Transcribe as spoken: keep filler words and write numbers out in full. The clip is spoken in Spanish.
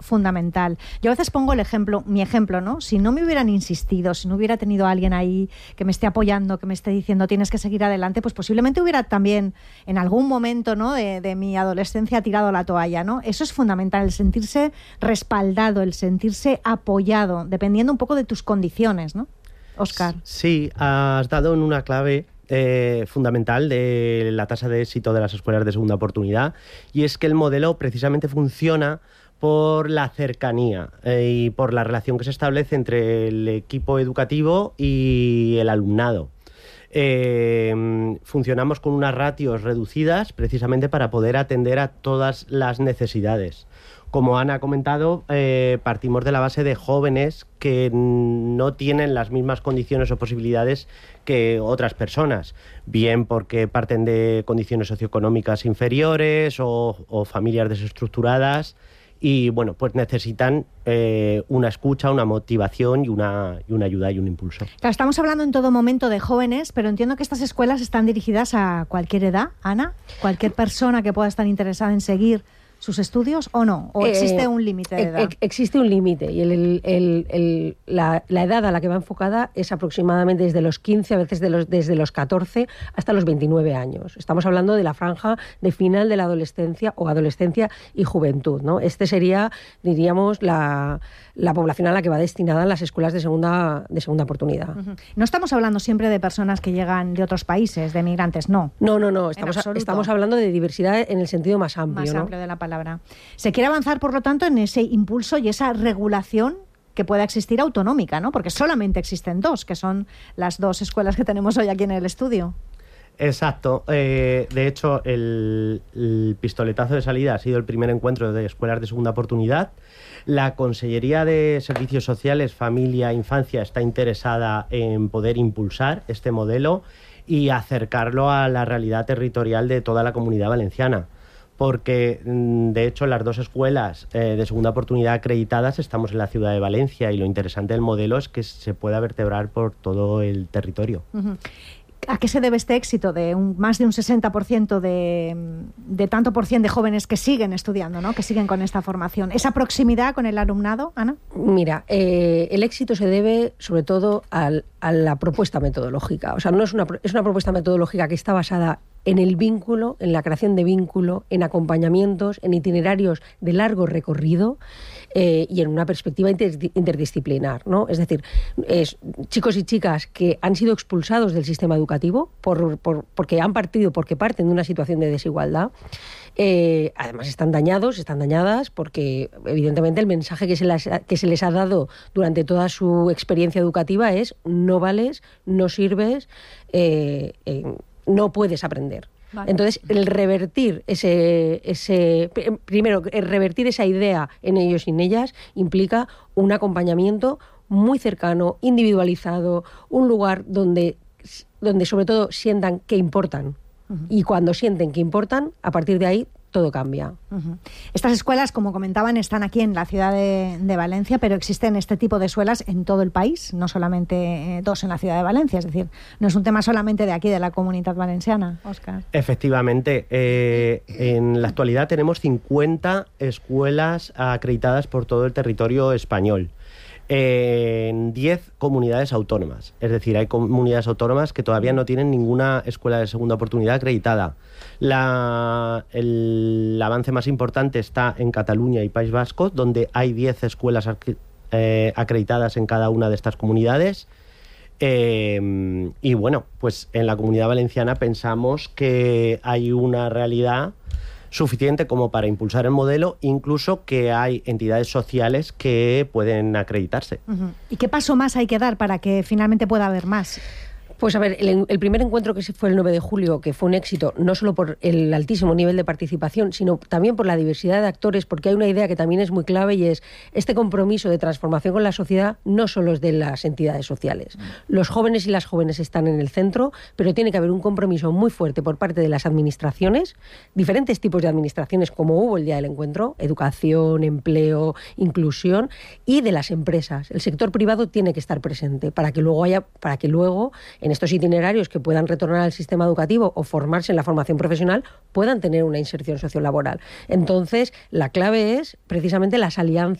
fundamental. Yo a veces pongo el ejemplo, mi ejemplo, ¿no? Si no me hubieran insistido, si no hubiera tenido a alguien ahí que me esté apoyando, que me esté diciendo tienes que seguir adelante, pues posiblemente hubiera también en algún momento, ¿no? de, de mi adolescencia tirado la toalla, ¿no? Eso es fundamental, el sentirse respaldado, el sentirse apoyado, dependiendo un poco de tus condiciones, ¿no? Óscar. Sí, has dado en una clave Eh, fundamental de la tasa de éxito de las escuelas de segunda oportunidad, y es que el modelo precisamente funciona por la cercanía eh, y por la relación que se establece entre el equipo educativo y el alumnado. Eh, funcionamos con unas ratios reducidas precisamente para poder atender a todas las necesidades. Como Ana ha comentado, eh, partimos de la base de jóvenes que no tienen las mismas condiciones o posibilidades que otras personas, bien porque parten de condiciones socioeconómicas inferiores o, o familias desestructuradas, y bueno, pues necesitan eh, una escucha, una motivación y una, y una ayuda y un impulso. Claro, estamos hablando en todo momento de jóvenes, pero entiendo que estas escuelas están dirigidas a cualquier edad, Ana, cualquier persona que pueda estar interesada en seguir sus estudios, ¿o no? ¿O existe eh, un límite de edad? Existe un límite, y el, el, el, el, la, la edad a la que va enfocada es aproximadamente desde los quince, a veces de los, desde los catorce hasta los veintinueve años. Estamos hablando de la franja de final de la adolescencia o adolescencia y juventud, ¿no? Este sería, diríamos, la, la población a la que va destinada las escuelas de segunda, de segunda oportunidad. Uh-huh. No estamos hablando siempre de personas que llegan de otros países, de migrantes, no. No, no, no. Estamos, a, estamos hablando de diversidad en el sentido más amplio. Más ¿no? amplio de la palabra. Se quiere avanzar, por lo tanto, en ese impulso y esa regulación que pueda existir autonómica, ¿no? Porque solamente existen dos, que son las dos escuelas que tenemos hoy aquí en el estudio. Exacto. Eh, de hecho, el, el pistoletazo de salida ha sido el primer encuentro de escuelas de segunda oportunidad. La Consellería de Servicios Sociales, Familia e Infancia está interesada en poder impulsar este modelo y acercarlo a la realidad territorial de toda la Comunidad Valenciana. Porque, de hecho, las dos escuelas eh, de segunda oportunidad acreditadas estamos en la ciudad de Valencia, y lo interesante del modelo es que se pueda vertebrar por todo el territorio. Uh-huh. ¿A qué se debe este éxito de un, más de un sesenta por ciento de, de tanto por cien de jóvenes que siguen estudiando, ¿no? Que siguen con esta formación? ¿Esa proximidad con el alumnado, Ana? Mira, eh, el éxito se debe sobre todo al, a la propuesta metodológica. O sea, no es una, es una propuesta metodológica que está basada en el vínculo, en la creación de vínculo, en acompañamientos, en itinerarios de largo recorrido eh, y en una perspectiva inter, interdisciplinar, ¿no? Es decir, es, chicos y chicas que han sido expulsados del sistema educativo por, por, porque han partido, porque parten de una situación de desigualdad. Eh, además están dañados, están dañadas porque evidentemente el mensaje que se, las, que se les ha dado durante toda su experiencia educativa es no vales, no sirves, eh, eh, no puedes aprender. Vale. Entonces, el revertir ese, ese primero, el revertir esa idea en ellos y en ellas implica un acompañamiento muy cercano, individualizado, un lugar donde, donde sobre todo sientan que importan. Uh-huh. Y cuando sienten que importan, a partir de ahí todo cambia. Uh-huh. Estas escuelas, como comentaban, están aquí en la ciudad de, de Valencia, pero existen este tipo de escuelas en todo el país, no solamente eh, dos en la ciudad de Valencia. Es decir, no es un tema solamente de aquí, de la Comunitat Valenciana, Óscar. Efectivamente. Eh, en la actualidad tenemos cincuenta escuelas acreditadas por todo el territorio español, en diez comunidades autónomas. Es decir, hay comunidades autónomas que todavía no tienen ninguna escuela de segunda oportunidad acreditada. La, el avance más importante está en Cataluña y País Vasco, donde hay diez escuelas eh, acreditadas en cada una de estas comunidades. Eh, y bueno, pues en la Comunidad Valenciana pensamos que hay una realidad suficiente como para impulsar el modelo, incluso que hay entidades sociales que pueden acreditarse. Uh-huh. ¿Y qué paso más hay que dar para que finalmente pueda haber más? Pues a ver, el, el primer encuentro que fue el nueve de julio, que fue un éxito, no solo por el altísimo nivel de participación, sino también por la diversidad de actores, porque hay una idea que también es muy clave, y es este compromiso de transformación con la sociedad no solo es de las entidades sociales. Los jóvenes y las jóvenes están en el centro, pero tiene que haber un compromiso muy fuerte por parte de las administraciones, diferentes tipos de administraciones, como hubo el día del encuentro, educación, empleo, inclusión, y de las empresas. El sector privado tiene que estar presente para que luego haya, para que luego en en estos itinerarios que puedan retornar al sistema educativo o formarse en la formación profesional puedan tener una inserción sociolaboral. Entonces, la clave es precisamente las alianzas